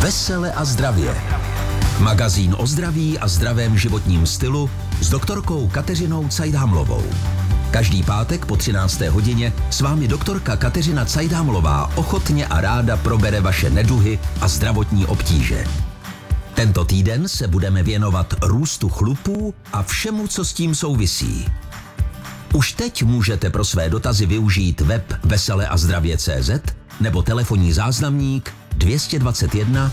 Vesele a zdravě. Magazín o zdraví a zdravém životním stylu s doktorkou Kateřinou Cajdhamlovou. Každý pátek po 13. hodině s vámi doktorka Kateřina Cajdhamlová ochotně a ráda probere vaše neduhy a zdravotní obtíže. Tento týden se budeme věnovat růstu chlupů a všemu, co s tím souvisí. Už teď můžete pro své dotazy využít web veseleazdravě.cz nebo telefonní záznamník 221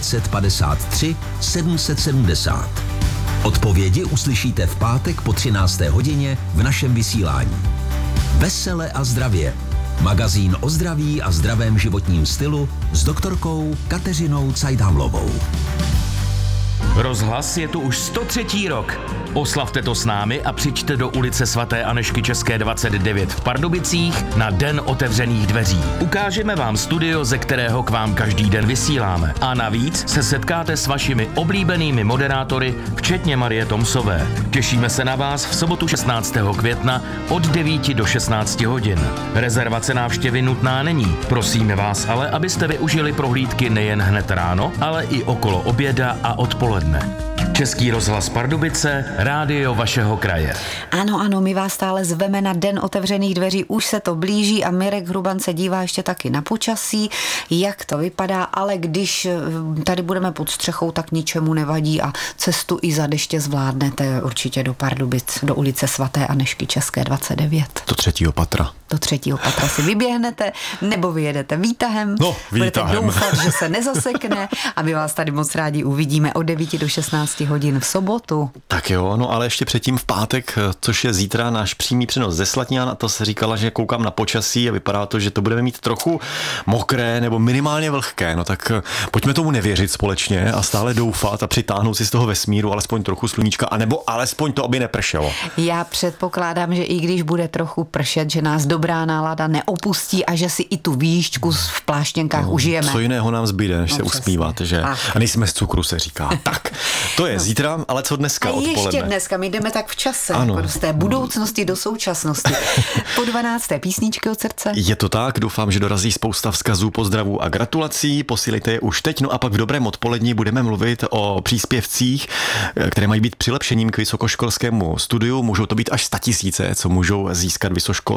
553 770. Odpovědi uslyšíte v pátek po 13. hodině v našem vysílání. Vesele a zdravě. Magazín o zdraví a zdravém životním stylu s doktorkou Kateřinou Cajdhamlovou. Rozhlas je tu už 103. rok. Oslavte to s námi a přijďte do ulice svaté Anežky České 29 v Pardubicích na Den otevřených dveří. Ukážeme vám studio, ze kterého k vám každý den vysíláme. A navíc se setkáte s vašimi oblíbenými moderátory, včetně Marie Tomsové. Těšíme se na vás v sobotu 16. května od 9 do 16 hodin. Rezervace návštěvy nutná není. Prosíme vás ale, abyste využili prohlídky nejen hned ráno, ale i okolo oběda a odpoledne. Český rozhlas Pardubice, rádio vašeho kraje. Ano, my vás stále zveme na Den otevřených dveří, už se to blíží a Mirek Hruban se dívá ještě taky na počasí, jak to vypadá, ale když tady budeme pod střechou, tak ničemu nevadí a cestu i za deště zvládnete určitě do Pardubic, do ulice svaté Anežky České 29. Do 3. patra. Do 3. patra si vyběhnete, nebo vyjedete výtahem. No, výtahem. Budete doufat, že se nezasekne a my vás tady moc rádi uvidíme od 9 do 16 hodin v sobotu. Tak jo, no ale ještě předtím v pátek, což je zítra náš přímý přenos ze Slatňan, a to se říkala, že koukám na počasí a vypadá to, že to budeme mít trochu mokré nebo minimálně vlhké, no tak pojďme tomu nevěřit společně a stále doufat a přitáhnout si z toho vesmíru alespoň trochu sluníčka, anebo alespoň to, aby nepršelo. Já předpokládám, že i když bude trochu pršet, že nás dobrá nálada neopustí a že si i tu výšku v pláštěnkách užijeme. Co jiného nám zbyde, než se usmívat, že? A nejsme z cukru, se říká. Tak, to je zítra, ale co dneska odpoledne? Ještě dneska, my jdeme tak v čase, jako z té budoucnosti do současnosti. Po 12. písničky od srdce. Je to tak, doufám, že dorazí spousta vzkazů, pozdravů a gratulací, posílejte je už teď, no a pak v dobrém odpoledni budeme mluvit o příspěvcích, které mají být přilepšením k vysokoškolskému studiu, můžou to být až 100 000, co můžou získat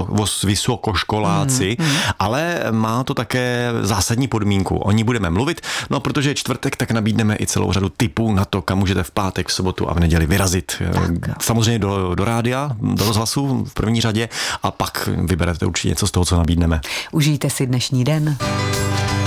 vysokoškoláci, ale má to také zásadní podmínku, o ní budeme mluvit, no a protože je čtvrtek, tak nabídneme i celou řadu tipů na to, kam můžete v pátek, v sobotu a v neděli vyrazit. Tak. Samozřejmě do rádia, do rozhlasu v první řadě a pak vyberete určitě něco z toho, co nabídneme. Užijte si dnešní den.